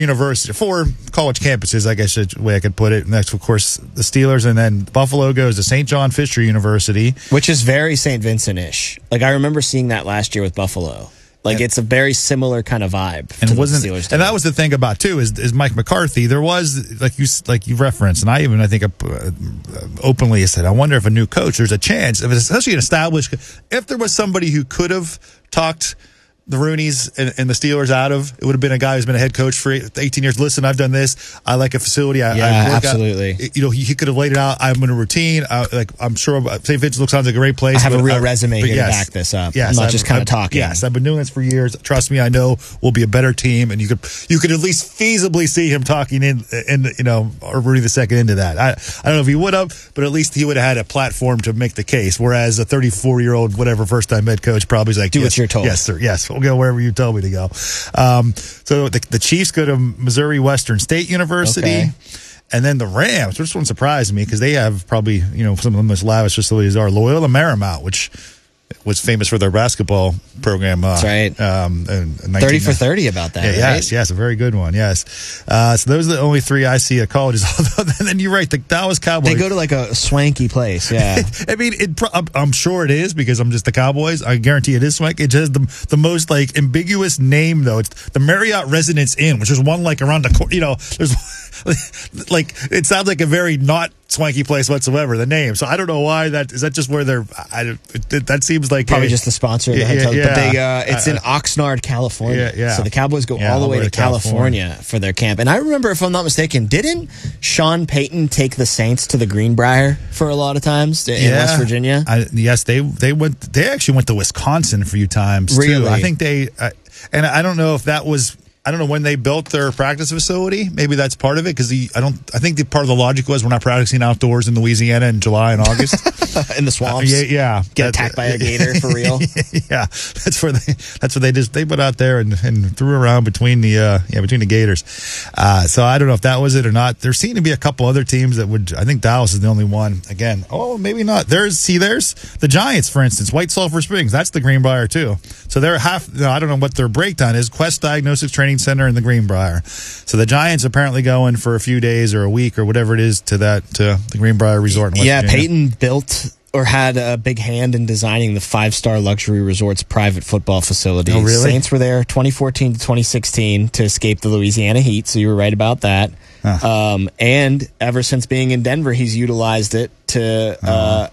university, 4 college campuses, I guess is the way I could put it. Next, of course, the Steelers, and then Buffalo goes to St. John Fisher University, which is very St. Vincent-ish. Like, I remember seeing that last year with Buffalo. Like, it's a very similar kind of vibe. And to the Steelers Steelers. And that was the thing about too is Mike McCarthy. There was like you referenced, and I think openly said, I wonder if a new coach, there's a chance, if it's especially an established, if there was somebody who could have talked the Rooneys and the Steelers out of, it would have been a guy who's been a head coach for 18 years. Listen, I've done this. I like a facility. I work absolutely. Out. He could have laid it out. I'm in a routine. I'm sure St. Vincent sounds like a great place. I have a real resume here to back this up. Yes, I'm not just kind of talking. Yes, I've been doing this for years. Trust me, I know we'll be a better team. And you could at least feasibly see him talking or rooting the second into that. I don't know if he would have, but at least he would have had a platform to make the case. Whereas a 34-year-old, whatever, first-time head coach probably is like, do what you're told. Yes, sir. Yes. We'll go wherever you tell me to go. So the Chiefs go to Missouri Western State University. Okay. And then the Rams, which one surprised me because they have probably, some of the most lavish facilities are Loyola Marymount, which was famous for their basketball program. That's right. 30 for 30 about that, yeah, right? Yes, a very good one, yes. So those are the only 3 I see at colleges. And then you're right, the Dallas Cowboys. They go to like a swanky place, yeah. I mean, I'm sure it is because I'm just the Cowboys. I guarantee it is swanky. It has the most like ambiguous name, though. It's the Marriott Residence Inn, which is one like around the corner. There's like, it sounds like a very not swanky place whatsoever, the name. So I don't know why is that just where they're, that seems like probably just the sponsor of the hotel. Yeah. But it's in Oxnard, California. Yeah. So the Cowboys go all the way to California for their camp. And I remember, if I'm not mistaken, didn't Sean Payton take the Saints to the Greenbrier for a lot of times in West Virginia? Yes, they actually went to Wisconsin a few times too. Really? I think and I don't know if that was, I don't know when they built their practice facility. Maybe that's part of it because I think the part of the logic was we're not practicing outdoors in Louisiana in July and August in the swamps. Yeah. Get attacked by a gator for real. Yeah, that's what they put out there and threw around between the gators. So I don't know if that was it or not. There seem to be a couple other teams that would. I think Dallas is the only one. Again, maybe not. There's the Giants, for instance, White Sulphur Springs. That's the Greenbrier too. So they're half. I don't know what their breakdown is. Quest Diagnostics Training Center in the Greenbrier. So the Giants apparently going for a few days or a week or whatever it is to the Greenbrier Resort in West Virginia. Peyton built or had a big hand in designing the 5-star luxury resort's private football facilities. Oh, really? Saints were there 2014 to 2016 to escape the Louisiana heat, so you were right about that. And ever since being in Denver, he's utilized it to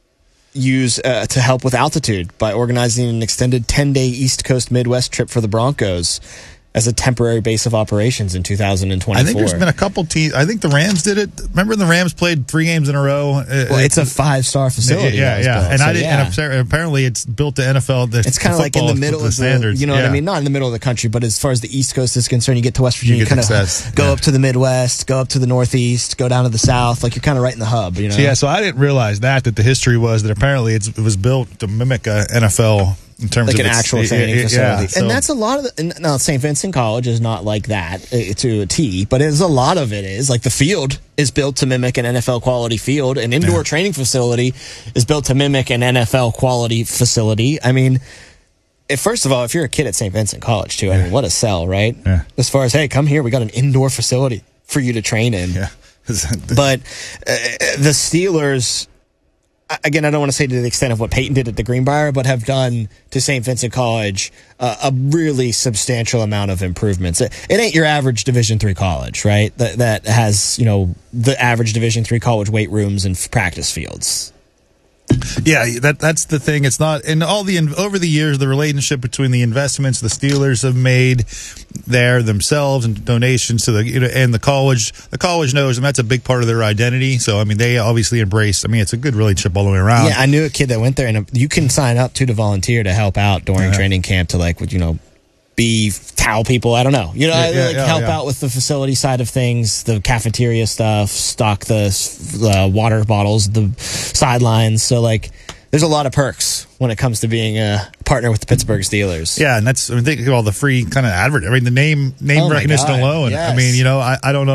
to help with altitude by organizing an extended 10-day East Coast Midwest trip for the Broncos as a temporary base of operations in 2024. I think there's been a couple teams. I think the Rams did it. Remember the Rams played 3 games in a row? It's a 5-star facility. Yeah. And apparently it's built to NFL. It's kind of like in the middle of standards. You know what I mean? Not in the middle of the country, but as far as the East Coast is concerned, you get to West Virginia, you kind of go up to the Midwest, go up to the Northeast, go down to the South. Like, you're kind of right in the hub, you know? So I didn't realize that the history was that apparently it was built to mimic a NFL in terms like of an actual training facility. So. And that's a lot of now St. Vincent College is not like that to a T, but a lot of it is. Like, the field is built to mimic an NFL quality field. An indoor training facility is built to mimic an NFL quality facility. I mean, first of all, if you're a kid at St. Vincent College too, I mean, what a sell, right? Yeah. As far as, hey, come here, we got an indoor facility for you to train in. Yeah. But the Steelers, again, I don't want to say to the extent of what Peyton did at the Greenbrier, but have done to St. Vincent College a really substantial amount of improvements. It ain't your average Division III college, right? That has, the average Division III college weight rooms and practice fields. Yeah, that's the thing. It's not, and over the years, the relationship between the investments the Steelers have made there themselves and donations to and the college knows, and that's a big part of their identity. So I mean, they obviously embrace. I mean, it's a good relationship all the way around. Yeah, I knew a kid that went there, and you can sign up to volunteer to help out during training camp to be towel people. I don't know. Help out with the facility side of things, the cafeteria stuff, stock the water bottles, the sidelines. So there's a lot of perks when it comes to being a partner with the Pittsburgh Steelers. Yeah, and think of all the free kind of the name recognition alone. Yes. I mean, I don't know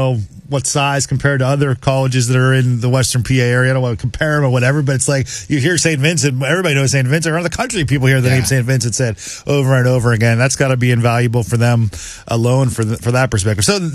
what size compared to other colleges that are in the Western PA area. I don't want to compare them or whatever, but it's like you hear St. Vincent, everybody knows St. Vincent. Around the country, people hear the name St. Vincent said over and over again. That's got to be invaluable for them alone for that perspective. So